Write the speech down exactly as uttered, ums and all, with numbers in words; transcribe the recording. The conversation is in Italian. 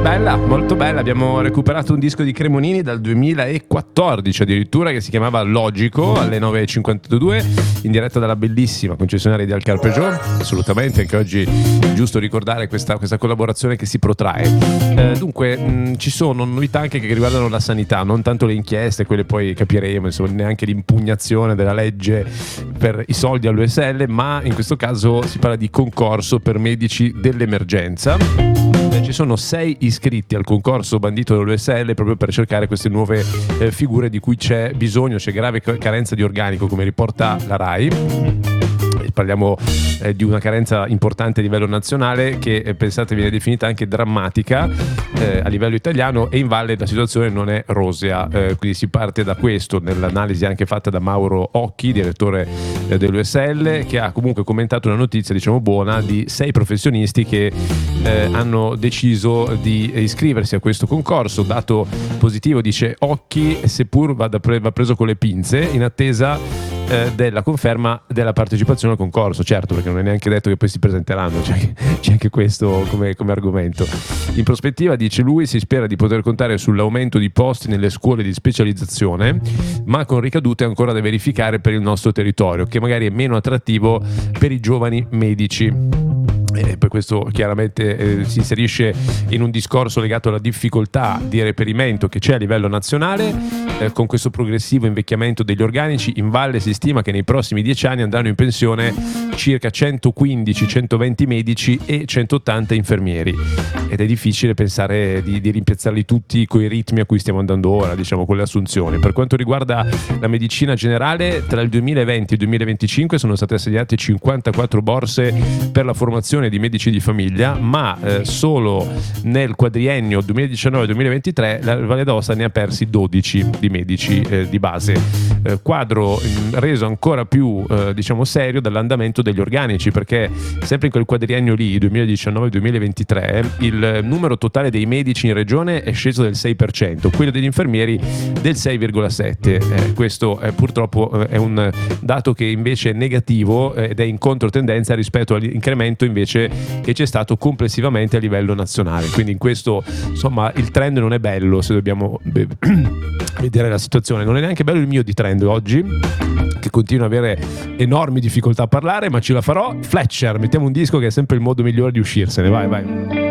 Bella, molto bella. Abbiamo recuperato un disco di Cremonini dal duemilaquattordici addirittura, che si chiamava Logico, alle nove e cinquantadue, in diretta dalla bellissima concessionaria di Alcar Peugeot. Assolutamente, anche oggi è giusto ricordare questa, questa collaborazione che si protrae. Eh, dunque mh, ci sono novità anche che riguardano la sanità, non tanto le inchieste, quelle poi capiremo, insomma, neanche l'impugnazione della legge per i soldi all'U S L, ma in questo caso si parla di concorso per medici dell'emergenza. Ci sono sei iscritti al concorso bandito dall'U S L proprio per cercare queste nuove eh, figure di cui c'è bisogno, c'è grave carenza di organico, come riporta la RAI. Parliamo eh, di una carenza importante a livello nazionale che, eh, pensate, viene definita anche drammatica eh, a livello italiano, e in valle la situazione non è rosea, eh, quindi si parte da questo nell'analisi anche fatta da Mauro Occhi, direttore eh, dell'U S L, che ha comunque commentato una notizia, diciamo, buona, di sei professionisti che eh, hanno deciso di iscriversi a questo concorso. Dato positivo, dice Occhi, seppur vada pre- va preso con le pinze, in attesa Eh, della conferma della partecipazione al concorso, certo, perché non è neanche detto che poi si presenteranno, c'è, c'è anche questo come, come argomento. In prospettiva, dice lui, si spera di poter contare sull'aumento di posti nelle scuole di specializzazione, ma con ricadute ancora da verificare per il nostro territorio, che magari è meno attrattivo per i giovani medici. E poi questo chiaramente eh, si inserisce in un discorso legato alla difficoltà di reperimento che c'è a livello nazionale. Eh, con questo progressivo invecchiamento degli organici, in valle si stima che nei prossimi dieci anni andranno in pensione circa centoquindici centoventi medici e centottanta infermieri, ed è difficile pensare di, di rimpiazzarli tutti coi ritmi a cui stiamo andando ora, diciamo, con le assunzioni. Per quanto riguarda la medicina generale, tra il duemilaventi e il duemilaventicinque sono state assegnate cinquantaquattro borse per la formazione di medici di famiglia, ma eh, solo nel quadriennio duemiladiciannove duemilaventitré la Valle d'Aosta ne ha persi dodici di medici eh, di base. Eh, quadro mh, reso ancora più eh, diciamo serio dall'andamento degli organici, perché sempre in quel quadriennio lì, duemiladiciannove duemilaventitré, il numero totale dei medici in regione è sceso del sei per cento, quello degli infermieri del sei virgola sette per cento. Eh, questo è, purtroppo eh, è un dato che invece è negativo eh, ed è in controtendenza rispetto all'incremento invece che c'è stato complessivamente a livello nazionale. Quindi in questo, insomma, il trend non è bello, se dobbiamo beh, vedere la situazione. Non è neanche bello il mio di trend oggi, che continuo ad avere enormi difficoltà a parlare, ma ce la farò. Fletcher, mettiamo un disco che è sempre il modo migliore di uscirsene. Vai, vai.